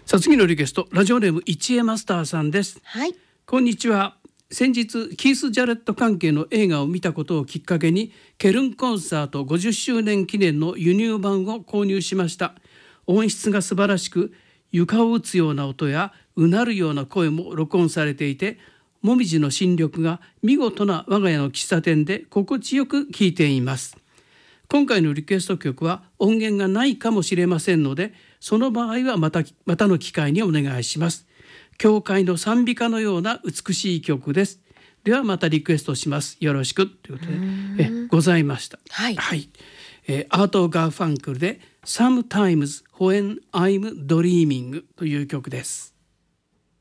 さあ、次のリクエスト、ラジオネーム一恵マスターさんです。 はい。 こんにちは。先日キース・ジャレット関係の映画を見たことをきっかけに、ケルンコンサート50周年記念の輸入版を購入しました。音質が素晴らしく、床を打つような音やうなるような声も録音されていて、もみじの新緑が見事な我が家の喫茶店で心地よく聴いています。今回のリクエスト曲は音源がないかもしれませんので、その場合はまたの機会にお願いします。教会の賛美歌のような美しい曲です。ではまたリクエストします。よろしくということでございました。 はい、 はい。アート・ガーファンクルで Sometimes When I'm Dreaming という曲です。